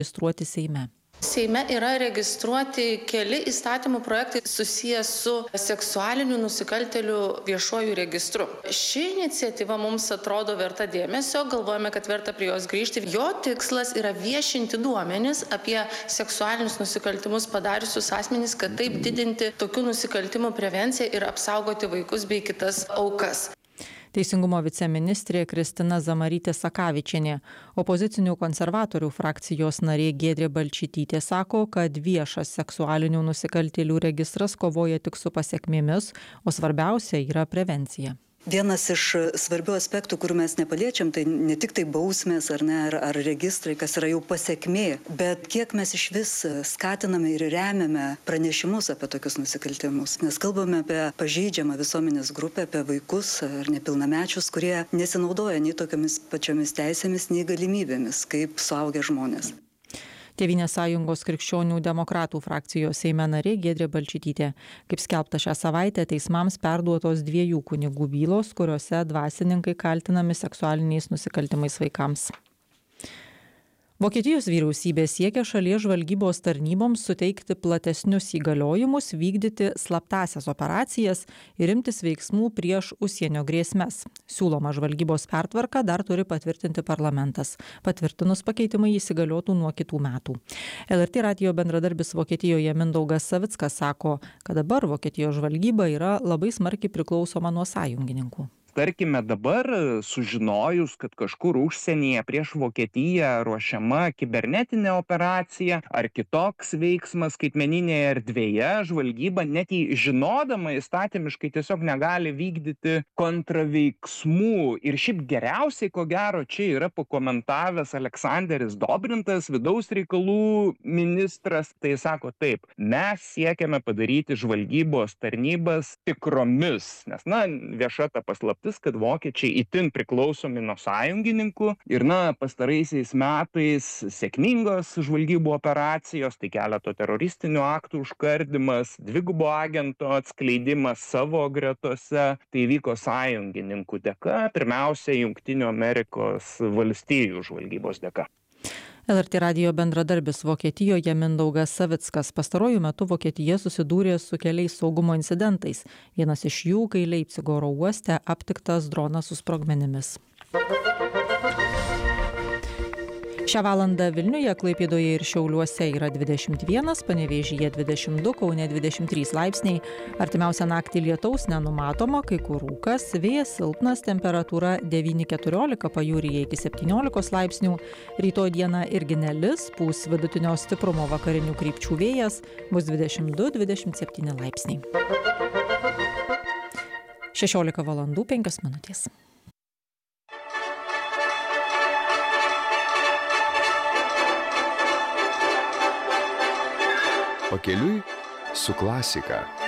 registruoti Seime. Seime yra registruoti keli įstatymų projektai susijęs su seksualinių nusikaltėlių viešuoju registru. Ši iniciatyva mums atrodo verta dėmesio, galvojame, kad verta prie jos grįžti. Jo tikslas yra viešinti duomenis apie seksualinius nusikaltimus padariusius asmenys, kad taip didinti tokių nusikaltimų prevenciją ir apsaugoti vaikus bei kitas aukas. Teisingumo viceministrė Kristina Zamarytė-Sakavičienė. Opozicinių konservatorių frakcijos narė Giedrė Balčytytė sako, kad viešas seksualinių nusikaltėlių registras kovoja tik su pasekmėmis, o svarbiausia yra prevencija. Vienas iš svarbių aspektų, kurių mes nepaliečiam, tai ne tik tai bausmės ar registrai, kas yra jau pasekmė, bet kiek mes iš vis skatiname ir remiame pranešimus apie tokius nusikaltimus. Nes kalbame apie pažeidžiamą visuomenės grupę, apie vaikus ar nepilnamečius, kurie nesinaudoja nei tokiamis pačiomis teisėmis, nei galimybėmis, kaip suaugę žmonės. Tėvynės sąjungos krikščionių demokratų frakcijos Seime narė Giedrė Balčytytė. Kaip skelbta šią savaitę, teismams perduotos 2 kunigų bylos, kuriuose dvasininkai kaltinami seksualiniais nusikaltimais vaikams. Vokietijos vyriausybė siekia šalies žvalgybos tarnyboms suteikti platesnius įgaliojimus, vykdyti slaptąsias operacijas ir imtis veiksmų prieš užsienio grėsmes. Siūloma žvalgybos pertvarka dar turi patvirtinti parlamentas. Patvirtinus pakeitimai įsigaliotų nuo kitų metų. LRT radijo bendradarbis Vokietijoje Mindaugas Savickas sako, kad dabar Vokietijos žvalgyba yra labai smarkiai priklausoma nuo sąjungininkų. Tarkime dabar, sužinojus, kad kažkur užsienyje prieš Vokietiją ruošiama kibernetinė operacija ar kitoks veiksmas skaitmeninėje erdvėje, žvalgyba net žinodama įstatymiškai tiesiog negali vykdyti kontraveiksmų. Ir šiaip geriausiai, ko gero, čia yra pakomentavęs Aleksandras Dobrintas, vidaus reikalų ministras. Tai sako taip, mes siekiame padaryti žvalgybos tarnybas tikromis, nes, vieša ta paslaptis, kad vokiečiai itin priklausomi nuo sąjungininkų ir, pastaraisiais metais sėkmingos žvalgybų operacijos, tai keleto teroristinių aktų užkardymas, dvigubo agento atskleidimas savo gretose, tai vyko sąjungininkų dėka, pirmiausia, Jungtinių Amerikos valstijų žvalgybos dėka. LRT radijo bendradarbis Vokietijoje Mindaugas Savickas. Pastaruoju metu Vokietija susidūrė su keliais saugumo incidentais. Vienas iš jų, kai Leipcigo oro uoste aptiktas dronas su sprogmenimis. Šią valandą Vilniuje, Klaipėdoje ir Šiauliuose yra 21, Panevėžyje 22, Kaune 23 laipsniai. Artimiausią naktį lietaus nenumatoma, kai kur rūkas, vėjas silpnas, temperatūra 9–14, pajūryje iki 17 laipsnių. Rytoj dieną irgi nelis, pūs vidutinio stiprumo vakarinių krypčių vėjas, bus 22–27 laipsniai. 16:05. Pakeliui su klasika.